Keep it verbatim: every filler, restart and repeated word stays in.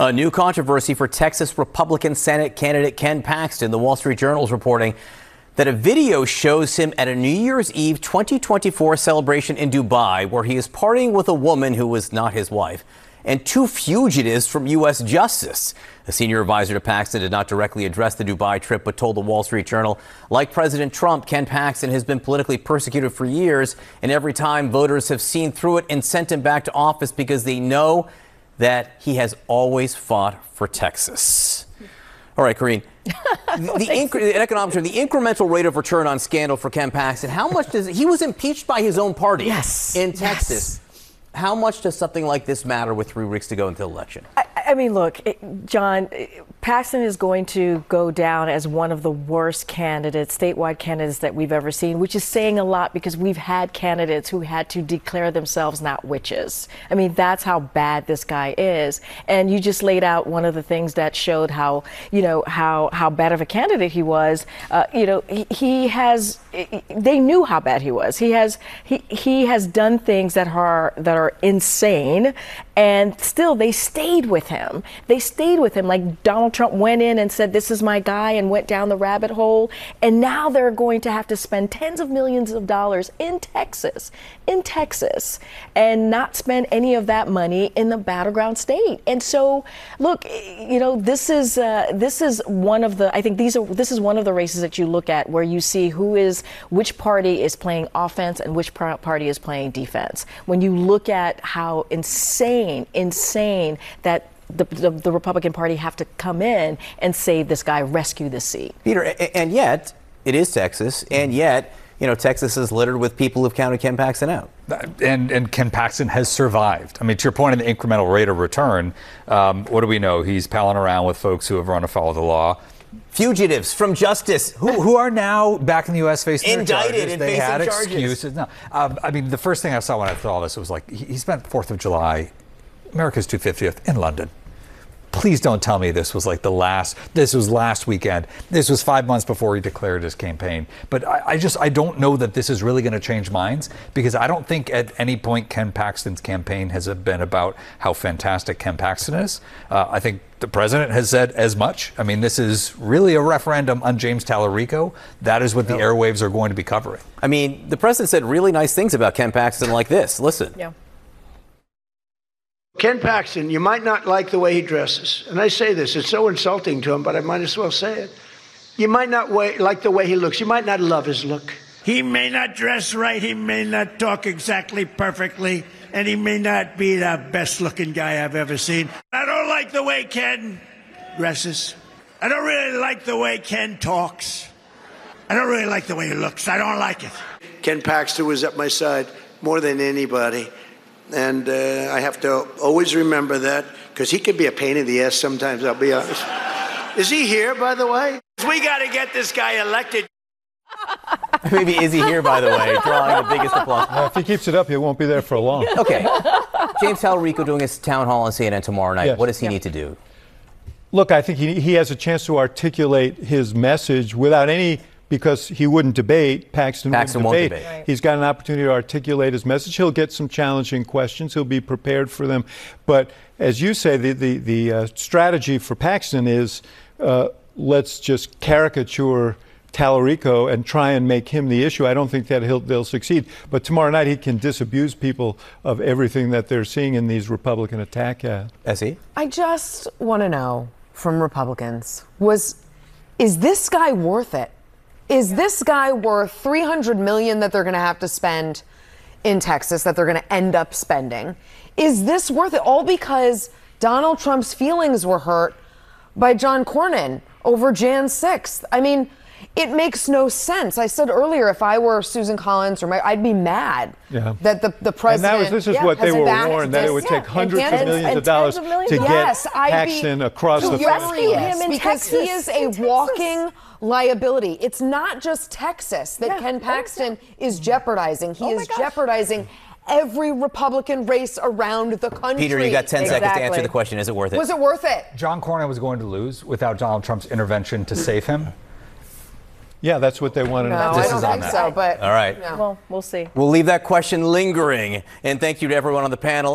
A new controversy for Texas Republican Senate candidate Ken Paxton. The Wall Street Journal is reporting that a video shows him at a New Year's Eve twenty twenty-four celebration in Dubai, where he is partying with a woman who was not his wife and two fugitives from U S Justice. A senior advisor to Paxton did not directly address the Dubai trip, but told the Wall Street Journal, like President Trump, Ken Paxton has been politically persecuted for years, and every time voters have seen through it and sent him back to office because they know that he has always fought for Texas. All right, Karine. The, the, incre- the economics, the incremental rate of return on scandal for Ken Paxton. How much does he was impeached by his own party? Yes. In Texas. Yes. How much does something like this matter with three weeks to go until election? I, I mean, look, it, John, Paxton is going to go down as one of the worst candidates, statewide candidates that we've ever seen, which is saying a lot because we've had candidates who had to declare themselves not witches. I mean, that's how bad this guy is. And you just laid out one of the things that showed how, you know, how, how bad of a candidate he was. Uh, you know, he, he has, they knew how bad he was. He has, he, he has done things that are, that are insane, and still they stayed with him. They stayed with him. Like Donald Trump went in and said, this is my guy, and went down the rabbit hole. And now they're going to have to spend tens of millions of dollars in Texas, in Texas, and not spend any of that money in the battleground state. And so, look, you know, this is uh, this is one of the, I think these are, this is one of the races that you look at where you see who is, which party is playing offense and which party is playing defense. When you look at how insane, insane that the, the, the Republican Party have to come in and save this guy, rescue this seat. Peter, and yet it is Texas, and yet, you know, Texas is littered with people who've counted Ken Paxton out. And, and Ken Paxton has survived. I mean, to your point on the incremental rate of return, um, what do we know? He's palling around with folks who have run afoul of the law. Fugitives from justice who, who are now back in the U S facing indicted charges. and they facing had charges. Excuses. No, um, I mean, the first thing I saw when I saw this was like, he, he spent fourth of July, America's two hundred fiftieth, in London. Please don't tell me this was like the last, this was last weekend. This was five months before he declared his campaign. But I, I just, I don't know that this is really going to change minds, because I don't think at any point Ken Paxton's campaign has been about how fantastic Ken Paxton is. Uh, I think the president has said as much. I mean, this is really a referendum on James Tallarico. That is what the airwaves are going to be covering. I mean, the president said really nice things about Ken Paxton like this. Listen. Yeah. Ken Paxton, you might not like the way he dresses. And I say this, it's so insulting to him, but I might as well say it. You might not way, like the way he looks. You might not love his look. He may not dress right. He may not talk exactly perfectly. And he may not be the best looking guy I've ever seen. I don't like the way Ken dresses. I don't really like the way Ken talks. I don't really like the way he looks. I don't like it. Ken Paxton was at my side more than anybody. And uh, I have to always remember that, because he could be a pain in the ass sometimes, I'll be honest. Is he here, by the way? We got to get this guy elected. Maybe is he here, by the way, drawing the biggest applause. Uh, if he keeps it up, he won't be there for long. Okay. James Tallarico doing his town hall on C N N tomorrow night. Yes. What does he yeah. need to do? Look, I think he, he has a chance to articulate his message without any, because he wouldn't debate, Paxton, Paxton wouldn't won't debate. debate. Right. He's got an opportunity to articulate his message. He'll get some challenging questions. He'll be prepared for them. But as you say, the, the, the uh, strategy for Paxton is uh, let's just caricature Tallarico and try and make him the issue. I don't think that he'll, they'll succeed. But tomorrow night he can disabuse people of everything that they're seeing in these Republican attack ads. Essie? I just want to know from Republicans, was, is this guy worth it? Is this guy worth three hundred million dollars that they're going to have to spend in Texas, that they're going to end up spending? Is this worth it? All because Donald Trump's feelings were hurt by John Cornyn over January sixth. I mean, it makes no sense. I said earlier, if I were Susan Collins or my, I'd be mad Yeah. that the, the president. And that was, this is yeah, what they has were backed warned, that this. it would Yeah. take hundreds And- of millions and of dollars tens of millions to of get Yes, I'd be Paxton across the furious him in because he Texas, is a in Texas. walking liability. It's not just Texas that Yeah. Ken Paxton is jeopardizing. He Oh my is gosh. jeopardizing every Republican race around the country. Peter, you got ten seconds to Exactly. answer the question. Is it worth it? Was it worth it? John Cornyn was going to lose without Donald Trump's intervention to save him. Yeah, that's what they want to No, know. I This don't is on think that. so. But All right. no. Well, we'll see. We'll leave that question lingering. And thank you to everyone on the panel.